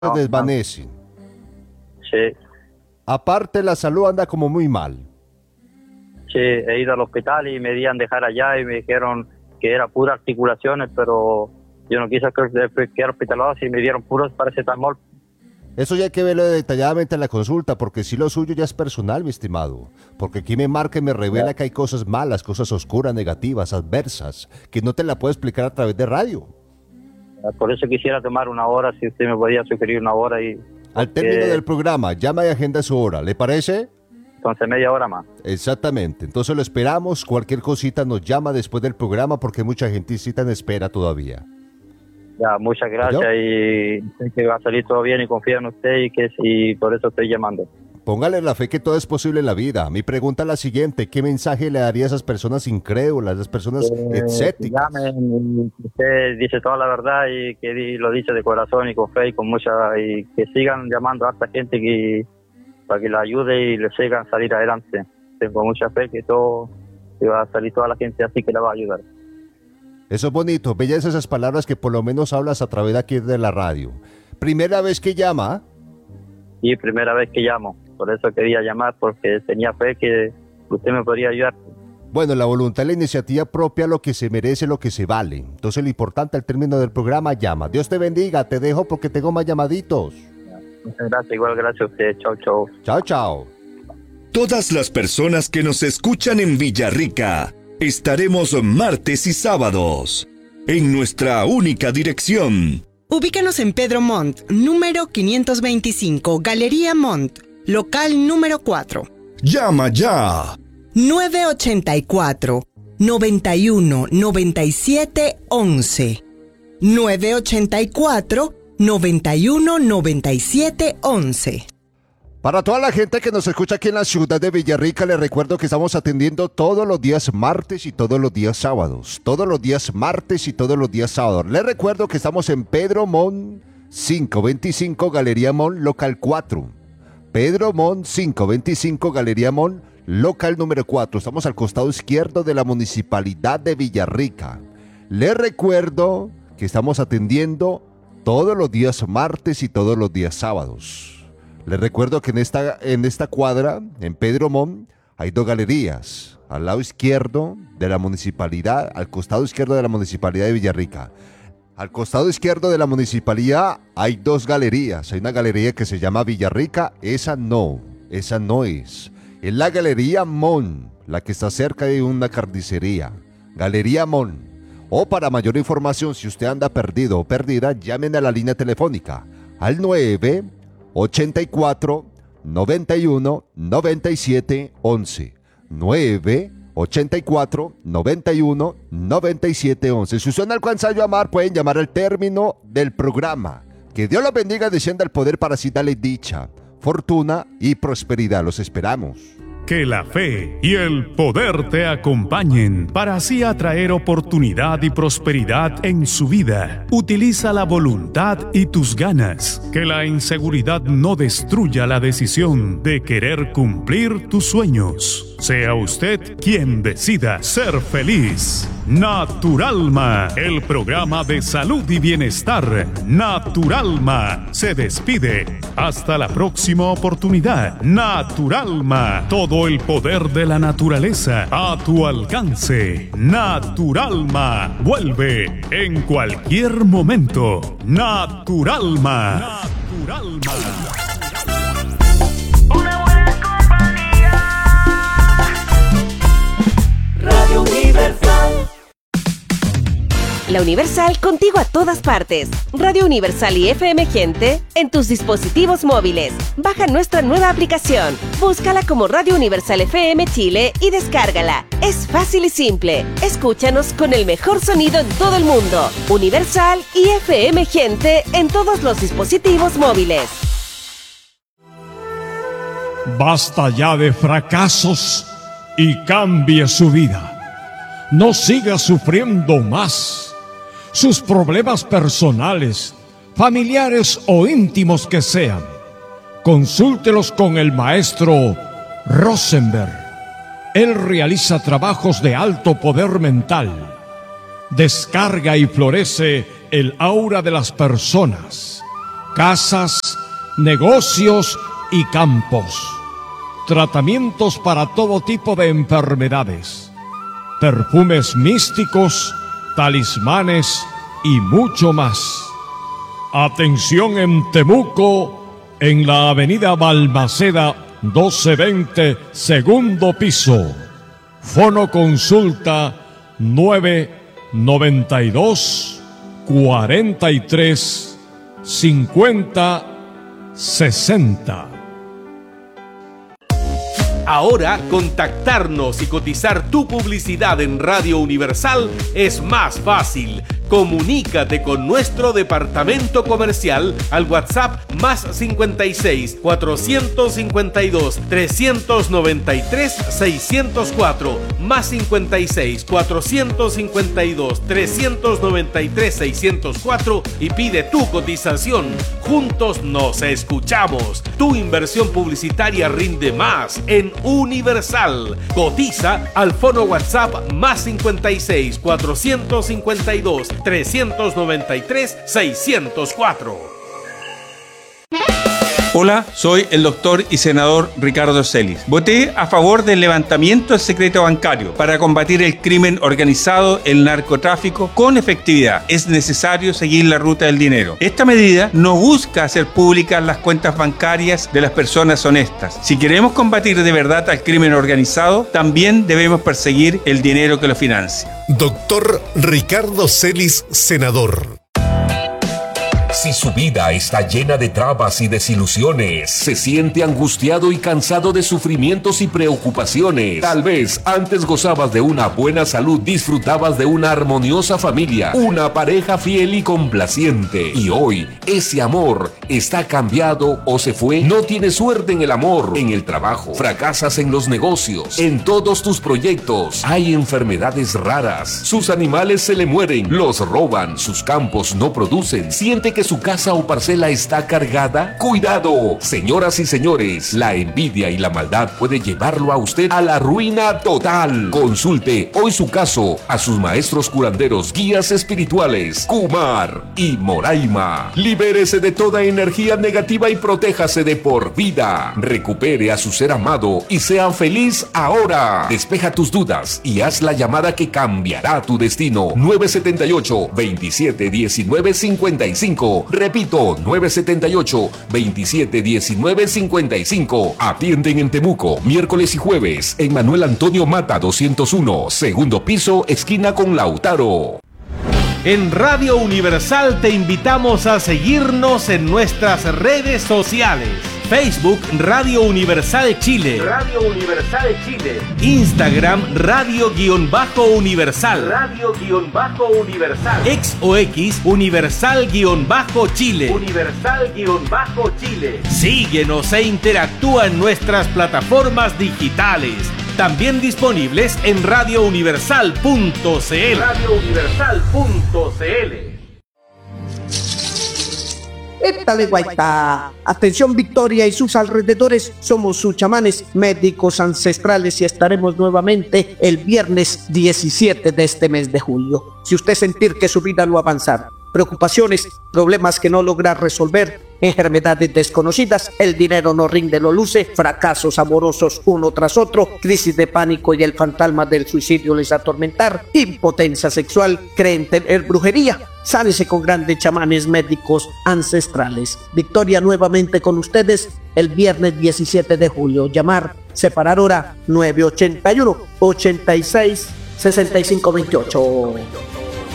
se desvanecen. Sí. Aparte, la salud anda como muy mal. Sí, he ido al hospital y me iban a dejar allá y me dijeron que era pura articulaciones, pero yo no quise quedar hospitalado si me dieron puros paracetamol. Eso ya hay que verlo detalladamente en la consulta, porque si lo suyo ya es personal, mi estimado. Porque aquí me marca y me revela que hay cosas malas, cosas oscuras, negativas, adversas, que no te la puedo explicar a través de radio. Por eso quisiera tomar una hora, si usted me podía sugerir una hora. Al término del programa, llama y agenda su hora, ¿le parece? Entonces media hora más. Exactamente, entonces lo esperamos, cualquier cosita nos llama después del programa porque mucha gente en espera todavía. Ya, muchas gracias. ¿Yo? Y sé que va a salir todo bien y confío en usted y por eso estoy llamando. Póngale la fe que todo es posible en la vida. Mi pregunta es la siguiente: ¿qué mensaje le daría a esas personas incrédulas, a esas personas escépticas? Llamen, usted dice toda la verdad y que lo dice de corazón y con fe y con mucha, y que sigan llamando a esta gente para que la ayude y le sigan salir adelante. Tengo mucha fe que va a salir toda la gente así que la va a ayudar. Eso es bonito, bellas esas palabras que por lo menos hablas a través de aquí de la radio. ¿Primera vez que llama? Sí, primera vez que llamo. Por eso quería llamar, porque tenía fe que usted me podría ayudar. Bueno, la voluntad y la iniciativa propia, lo que se merece, lo que se vale. Entonces lo importante al término del programa, llama. Dios te bendiga, te dejo porque tengo más llamaditos. Muchas gracias, igual gracias a usted. Chao, chao. Chao, chao. Todas las personas que nos escuchan en Villarrica, estaremos martes y sábados en nuestra única dirección. Ubícanos en Pedro Montt, número 525, Galería Montt, local número 4. Llama ya. 984 91 97 11. 984 91 97 11. Para toda la gente que nos escucha aquí en la ciudad de Villarrica, les recuerdo que estamos atendiendo todos los días martes y todos los días sábados. Todos los días martes y todos los días sábados. Les recuerdo que estamos en Pedro Montt 525, Galería Montt, local 4. Pedro Montt 525, Galería Montt, local número 4. Estamos al costado izquierdo de la Municipalidad de Villarrica. Les recuerdo que estamos atendiendo todos los días martes y todos los días sábados. Les recuerdo que en esta cuadra, en Pedro Montt, hay dos galerías. Al lado izquierdo de la municipalidad, al costado izquierdo de la Municipalidad de Villarrica. Al costado izquierdo de la municipalidad hay dos galerías. Hay una galería que se llama Villarrica, esa no es. Es la Galería Montt, la que está cerca de una carnicería. Galería Montt. O para mayor información, si usted anda perdido o perdida, llamen a la línea telefónica al 984 91 97 11. 984 91 97 11. Si usted no alcanza a llamar, pueden llamar al término del programa. Que Dios los bendiga, descienda el poder para así darle dicha, fortuna y prosperidad. Los esperamos. Que la fe y el poder te acompañen para así atraer oportunidad y prosperidad en su vida. Utiliza la voluntad y tus ganas. Que la inseguridad no destruya la decisión de querer cumplir tus sueños. Sea usted quien decida ser feliz. Naturalma, el programa de salud y bienestar. Naturalma se despide. Hasta la próxima oportunidad. Naturalma, todo el poder de la naturaleza a tu alcance. Naturalma, vuelve en cualquier momento. Naturalma. Naturalma. Radio Universal. La Universal contigo a todas partes. Radio Universal y FM Gente en tus dispositivos móviles. Baja nuestra nueva aplicación. Búscala como Radio Universal FM Chile y descárgala. Es fácil y simple. Escúchanos con el mejor sonido en todo el mundo. Universal y FM Gente en todos los dispositivos móviles. Basta ya de fracasos y cambie su vida. No siga sufriendo más. Sus problemas personales, familiares o íntimos que sean, consúltelos con el maestro Rosenberg. Él realiza trabajos de alto poder mental. Descarga y florece el aura de las personas. casas, negocios y campos. Tratamientos para todo tipo de enfermedades, perfumes místicos, talismanes y mucho más. Atención en Temuco, en la avenida Balmaceda 1220, segundo piso. Fono consulta 992 43 50 60. Ahora, contactarnos y cotizar tu publicidad en Radio Universal es más fácil. Comunícate con nuestro departamento comercial al WhatsApp más 56 452 393 604 más 56 452 393 604 y pide tu cotización. Juntos nos escuchamos. Tu inversión publicitaria rinde más en Universal. Cotiza al fono WhatsApp más 56 452 393 604. Hola, soy el doctor y senador Ricardo Celis. Voté a favor del levantamiento del secreto bancario para combatir el crimen organizado, el narcotráfico con efectividad. Es necesario seguir la ruta del dinero. Esta medida no busca hacer públicas las cuentas bancarias de las personas honestas. Si queremos combatir de verdad al crimen organizado, también debemos perseguir el dinero que lo financia. Doctor Ricardo Celis, senador. Si su vida está llena de trabas y desilusiones, se siente angustiado y cansado de sufrimientos y preocupaciones, tal vez antes gozabas de una buena salud, disfrutabas de una armoniosa familia, una pareja fiel y complaciente, y hoy ese amor está cambiado o se fue. No tienes suerte en el amor, en el trabajo, fracasas en los negocios, en todos tus proyectos. Hay enfermedades raras, sus animales se le mueren, los roban, sus campos no producen, siente que su casa o parcela está cargada. ¡Cuidado! Señoras y señores, la envidia y la maldad puede llevarlo a usted a la ruina total. Consulte hoy su caso a sus maestros curanderos, guías espirituales, Kumar y Moraima. Libérese de toda energía negativa y protéjase de por vida. Recupere a su ser amado y sea feliz ahora. Despeja tus dudas y haz la llamada que cambiará tu destino. 978-2719-55. Repito, 978-2719-55. Atienden en Temuco, miércoles y jueves, en Manuel Antonio Mata 201, segundo piso, esquina con Lautaro. En Radio Universal te invitamos a seguirnos en nuestras redes sociales. Facebook Radio Universal Chile. Radio Universal Chile. Instagram Radio-Universal. Radio-Universal. X o X Universal-Chile. Universal-Chile. Síguenos e interactúa en nuestras plataformas digitales. También disponibles en radiouniversal.cl. radiouniversal.cl. ¡Étale, guaita! Atención Victoria y sus alrededores, somos sus chamanes, médicos ancestrales y estaremos nuevamente el viernes 17 de este mes de julio. Si usted sentir que su vida no avanzar, preocupaciones, problemas que no logra resolver, enfermedades desconocidas, el dinero no rinde, lo luce, fracasos amorosos uno tras otro, crisis de pánico y el fantasma del suicidio les atormentar, impotencia sexual, creen tener brujería, sálese con grandes chamanes médicos ancestrales. Victoria nuevamente con ustedes el viernes 17 de julio. Llamar, separar hora 981 86 65 28.